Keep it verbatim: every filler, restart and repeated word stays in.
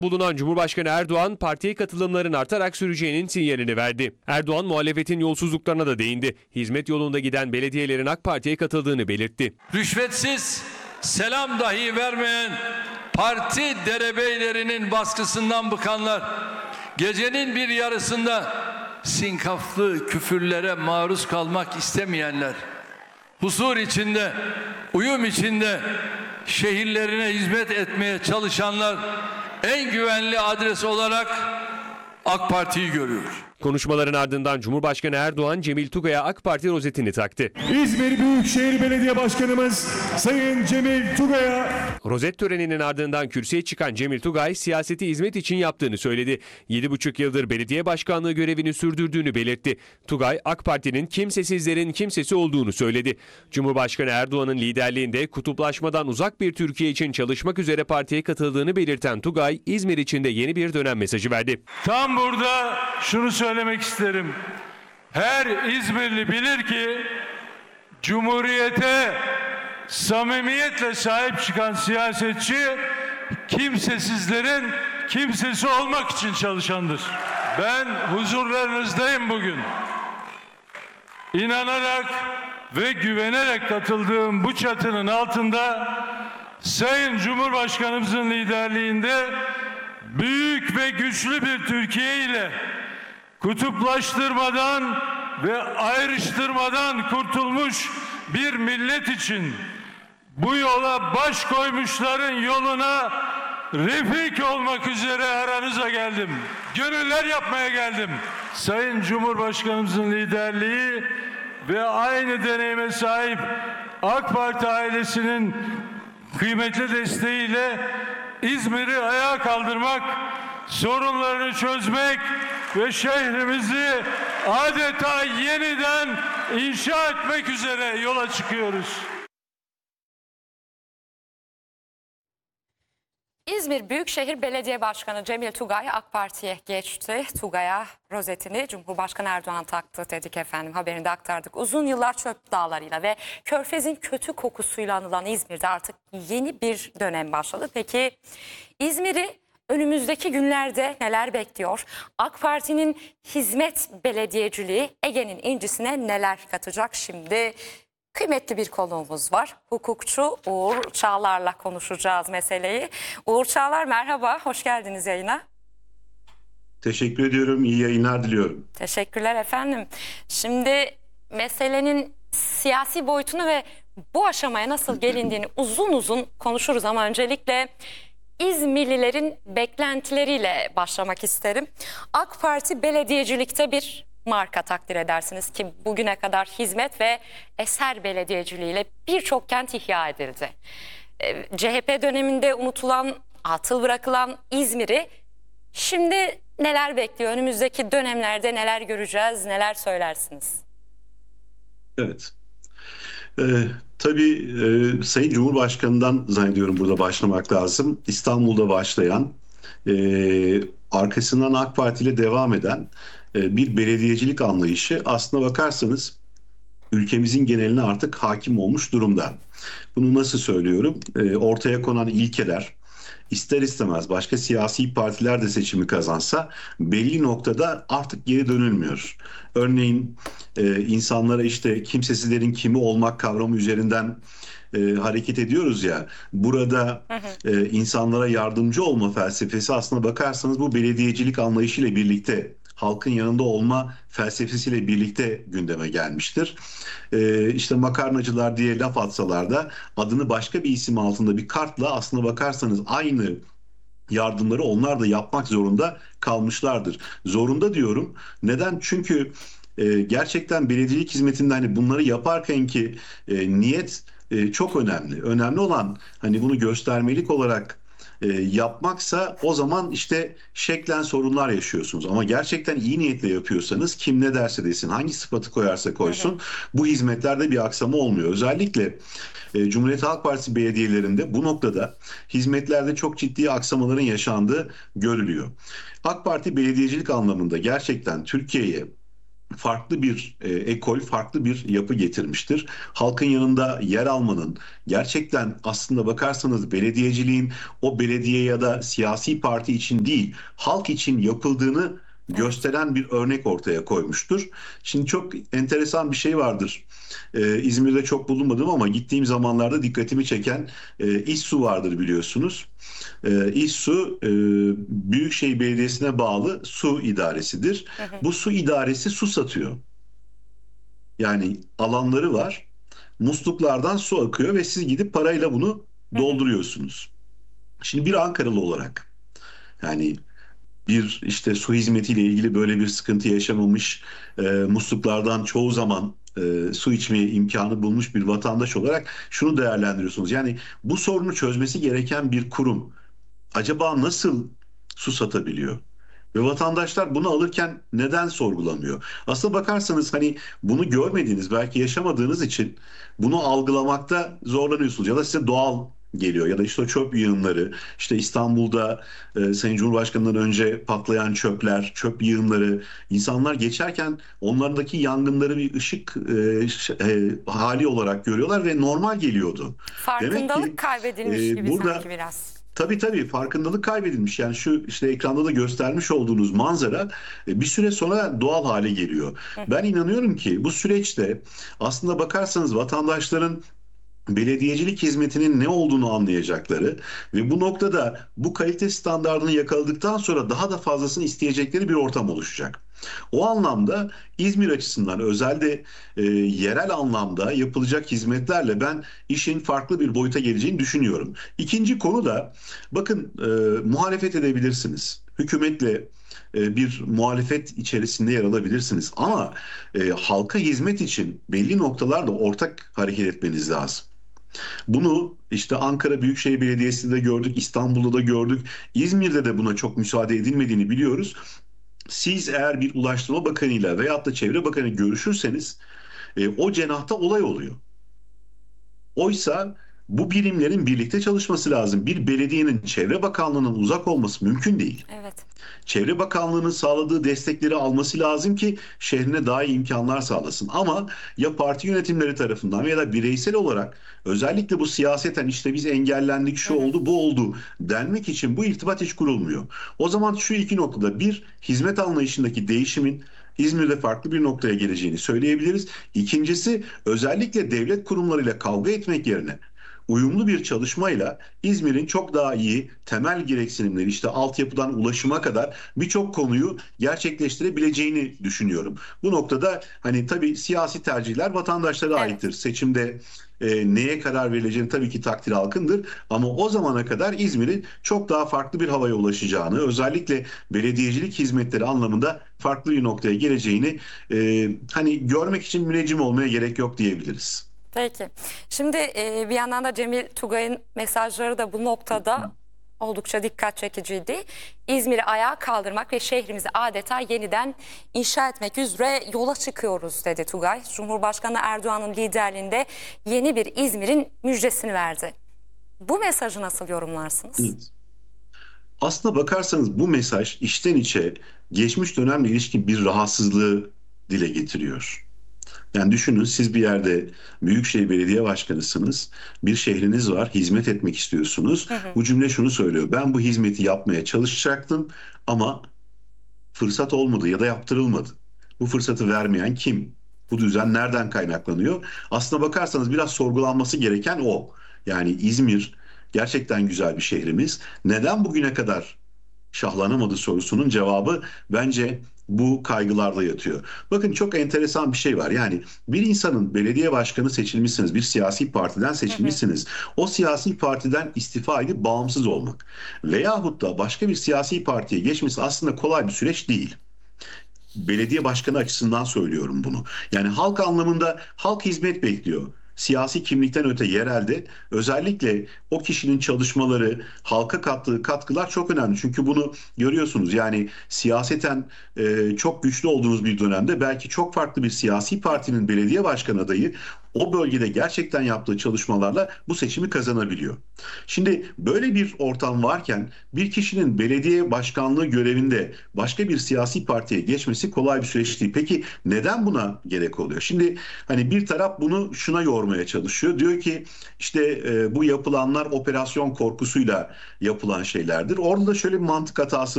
Bulunan Cumhurbaşkanı Erdoğan, partiye katılımların artarak süreceğinin sinyalini verdi. Erdoğan, muhalefetin yolsuzluklarına da değindi. Hizmet yolunda giden belediyelerin AK Parti'ye katıldığını belirtti. Rüşvetsiz selam dahi vermeyen parti derebeylerinin baskısından bıkanlar, gecenin bir yarısında sinkaflı küfürlere maruz kalmak istemeyenler, huzur içinde, uyum içinde şehirlerine hizmet etmeye çalışanlar en güvenli adres olarak AK Parti'yi görüyor. Konuşmaların ardından Cumhurbaşkanı Erdoğan, Cemil Tugay'a AK Parti rozetini taktı. İzmir Büyükşehir Belediye Başkanımız Sayın Cemil Tugay'a rozet töreninin ardından kürsüye çıkan Cemil Tugay, siyaseti hizmet için yaptığını söyledi. yedi buçuk yıldır belediye başkanlığı görevini sürdürdüğünü belirtti. Tugay, AK Parti'nin kimsesizlerin kimsesi olduğunu söyledi. Cumhurbaşkanı Erdoğan'ın liderliğinde kutuplaşmadan uzak bir Türkiye için çalışmak üzere partiye katıldığını belirten Tugay, İzmir için de yeni bir dönem mesajı verdi. Tam burada şunu söylemek isterim. Her İzmirli bilir ki Cumhuriyete samimiyetle sahip çıkan siyasetçi kimsesizlerin kimsesi olmak için çalışandır. Ben huzurlarınızdayım bugün. İnanarak ve güvenerek katıldığım bu çatının altında Sayın Cumhurbaşkanımızın liderliğinde büyük ve güçlü bir Türkiye ile kutuplaştırmadan ve ayrıştırmadan kurtulmuş bir millet için bu yola baş koymuşların yoluna refik olmak üzere aranıza geldim. Gönüller yapmaya geldim. Sayın Cumhurbaşkanımızın liderliği ve aynı deneyime sahip AK Parti ailesinin kıymetli desteğiyle İzmir'i ayağa kaldırmak, sorunlarını çözmek ve şehrimizi adeta yeniden inşa etmek üzere yola çıkıyoruz. İzmir Büyükşehir Belediye Başkanı Cemil Tugay AK Parti'ye geçti. Tugay'a rozetini Cumhurbaşkanı Erdoğan taktı dedik efendim. Haberinde aktardık. Uzun yıllar çöp dağlarıyla ve Körfez'in kötü kokusuyla anılan İzmir'de artık yeni bir dönem başladı. Peki İzmir'i önümüzdeki günlerde neler bekliyor? AK Parti'nin hizmet belediyeciliği Ege'nin incisine neler katacak? Şimdi kıymetli bir konuğumuz var. Hukukçu Uğur Çağlar'la konuşacağız meseleyi. Uğur Çağlar merhaba, hoş geldiniz yayına. Teşekkür ediyorum, iyi yayınlar diliyorum. Teşekkürler efendim. Şimdi meselenin siyasi boyutunu ve bu aşamaya nasıl gelindiğini uzun uzun konuşuruz ama öncelikle İzmirlilerin beklentileriyle başlamak isterim. AK Parti belediyecilikte bir marka takdir edersiniz ki bugüne kadar hizmet ve eser belediyeciliğiyle birçok kent ihya edildi. C H P döneminde unutulan, atıl bırakılan İzmir'i şimdi neler bekliyor? Önümüzdeki dönemlerde neler göreceğiz, neler söylersiniz? Evet. Ee, tabii e, Sayın Cumhurbaşkanı'ndan zannediyorum burada başlamak lazım. İstanbul'da başlayan, e, arkasından AK Parti ile devam eden e, bir belediyecilik anlayışı aslına bakarsanız ülkemizin geneline artık hakim olmuş durumda. Bunu nasıl söylüyorum? E, ortaya konan ilkeler, ister istemez başka siyasi partiler de seçimi kazansa belli noktada artık geri dönülmüyor. Örneğin e, insanlara işte kimsesizlerin kimi olmak kavramı üzerinden e, hareket ediyoruz ya. Burada e, insanlara yardımcı olma felsefesi aslına bakarsanız bu belediyecilik anlayışıyla birlikte, halkın yanında olma felsefesiyle birlikte gündeme gelmiştir. Ee, işte makarnacılar diye laf atsalar da adını başka bir isim altında bir kartla aslına bakarsanız aynı yardımları onlar da yapmak zorunda kalmışlardır. Zorunda diyorum. Neden? Çünkü e, gerçekten belediyelik hizmetinde hani bunları yaparken ki e, niyet e, çok önemli. Önemli olan hani bunu göstermelik olarak E, yapmaksa o zaman işte şeklen sorunlar yaşıyorsunuz. Ama gerçekten iyi niyetle yapıyorsanız kim ne derse desin, hangi sıfatı koyarsa koysun evet, bu hizmetlerde bir aksama olmuyor. Özellikle e, Cumhuriyet Halk Partisi belediyelerinde bu noktada hizmetlerde çok ciddi aksamaların yaşandığı görülüyor. AK Parti belediyecilik anlamında gerçekten Türkiye'ye farklı bir e, ekol, farklı bir yapı getirmiştir. Halkın yanında yer almanın, gerçekten aslında bakarsanız belediyeciliğin o belediye ya da siyasi parti için değil, halk için yapıldığını gösteren bir örnek ortaya koymuştur. Şimdi çok enteresan bir şey vardır. Ee, İzmir'de çok bulunmadım ama gittiğim zamanlarda dikkatimi çeken e, İSSU vardır biliyorsunuz. E, İSSU e, Büyükşehir Belediyesi'ne bağlı su idaresidir. Hı hı. Bu su idaresi su satıyor. Yani alanları var. Musluklardan su akıyor ve siz gidip parayla bunu dolduruyorsunuz. Şimdi bir Ankaralı olarak, yani bir işte su hizmetiyle ilgili böyle bir sıkıntı yaşamamış, e, musluklardan çoğu zaman e, su içmeye imkanı bulmuş bir vatandaş olarak şunu değerlendiriyorsunuz. Yani bu sorunu çözmesi gereken bir kurum acaba nasıl su satabiliyor? Ve vatandaşlar bunu alırken neden sorgulamıyor? Aslına bakarsanız hani bunu görmediğiniz, belki yaşamadığınız için bunu algılamakta zorlanıyorsunuz. Ya da size doğal geliyor. Ya da işte o çöp yığınları, işte İstanbul'da e, Sayın Cumhurbaşkanı'ndan önce patlayan çöpler, çöp yığınları, insanlar geçerken onlardaki yangınları bir ışık e, ş- e, hali olarak görüyorlar ve normal geliyordu. Demek Farkındalık ki kaybedilmiş e, gibi burada sanki biraz. Tabii tabii farkındalık kaybedilmiş. Yani şu işte ekranda da göstermiş olduğunuz manzara e, bir süre sonra doğal hale geliyor. Ben inanıyorum ki bu süreçte aslında bakarsanız vatandaşların belediyecilik hizmetinin ne olduğunu anlayacakları ve bu noktada bu kalite standardını yakaladıktan sonra daha da fazlasını isteyecekleri bir ortam oluşacak. O anlamda İzmir açısından özellikle e, yerel anlamda yapılacak hizmetlerle ben işin farklı bir boyuta geleceğini düşünüyorum. İkinci konu da bakın e, muhalefet edebilirsiniz. Hükümetle e, bir muhalefet içerisinde yer alabilirsiniz. Ama e, halka hizmet için belli noktalarda ortak hareket etmeniz lazım. Bunu işte Ankara Büyükşehir Belediyesi'nde gördük, İstanbul'da da gördük. İzmir'de de buna çok müsaade edilmediğini biliyoruz. Siz eğer bir Ulaştırma Bakanı'yla veyahut da Çevre Bakanı görüşürseniz e, o cenahta olay oluyor. Oysa bu birimlerin birlikte çalışması lazım. Bir belediyenin Çevre Bakanlığı'nın uzak olması mümkün değil. Evet. Çevre Bakanlığı'nın sağladığı destekleri alması lazım ki şehrine daha iyi imkanlar sağlasın. Ama ya parti yönetimleri tarafından ya da bireysel olarak özellikle bu siyaseten işte biz engellendik, şu oldu, bu oldu denmek için bu irtibat hiç kurulmuyor. O zaman şu iki noktada bir hizmet anlayışındaki değişimin İzmir'de farklı bir noktaya geleceğini söyleyebiliriz. İkincisi özellikle devlet kurumlarıyla kavga etmek yerine uyumlu bir çalışmayla İzmir'in çok daha iyi temel gereksinimleri işte altyapıdan ulaşıma kadar birçok konuyu gerçekleştirebileceğini düşünüyorum. Bu noktada hani tabii siyasi tercihler vatandaşlara Evet. aittir. Seçimde e, neye karar verileceğini tabii ki takdir halkındır. Ama o zamana kadar İzmir'in çok daha farklı bir havaya ulaşacağını, özellikle belediyecilik hizmetleri anlamında farklı bir noktaya geleceğini e, hani görmek için müneccim olmaya gerek yok diyebiliriz. Peki. Şimdi e, bir yandan da Cemil Tugay'ın mesajları da bu noktada oldukça dikkat çekiciydi. İzmir'i ayağa kaldırmak ve şehrimizi adeta yeniden inşa etmek üzere yola çıkıyoruz dedi Tugay. Cumhurbaşkanı Erdoğan'ın liderliğinde yeni bir İzmir'in müjdesini verdi. Bu mesajı nasıl yorumlarsınız? Evet. Aslına bakarsanız bu mesaj içten içe geçmiş dönemle ilişkin bir rahatsızlığı dile getiriyor. Yani düşünün siz bir yerde Büyükşehir Belediye Başkanısınız. Bir şehriniz var, hizmet etmek istiyorsunuz. Hı hı. Bu cümle şunu söylüyor. Ben bu hizmeti yapmaya çalışacaktım ama fırsat olmadı ya da yaptırılmadı. Bu fırsatı vermeyen kim? Bu düzen nereden kaynaklanıyor? Aslına bakarsanız biraz sorgulanması gereken o. Yani İzmir gerçekten güzel bir şehrimiz. Neden bugüne kadar şahlanamadı sorusunun cevabı bence bu kaygılarda yatıyor. Bakın çok enteresan bir şey var. Yani bir insanın belediye başkanı seçilmişsiniz, bir siyasi partiden seçilmişsiniz. O siyasi partiden istifa edip bağımsız olmak veyahut da başka bir siyasi partiye geçmesi aslında kolay bir süreç değil. Belediye başkanı açısından söylüyorum bunu. Yani halk anlamında halk hizmet bekliyor. Siyasi kimlikten öte yerelde özellikle o kişinin çalışmaları, halka kattığı katkılar çok önemli. Çünkü bunu görüyorsunuz yani siyaseten e, çok güçlü olduğunuz bir dönemde belki çok farklı bir siyasi partinin belediye başkanı adayı o bölgede gerçekten yaptığı çalışmalarla bu seçimi kazanabiliyor. Şimdi böyle bir ortam varken bir kişinin belediye başkanlığı görevinde başka bir siyasi partiye geçmesi kolay bir süreç değil. Peki neden buna gerek oluyor? Şimdi hani bir taraf bunu şuna yormaya çalışıyor. Diyor ki işte e, bu yapılanlar operasyon korkusuyla yapılan şeylerdir. Orada da şöyle bir mantık hatası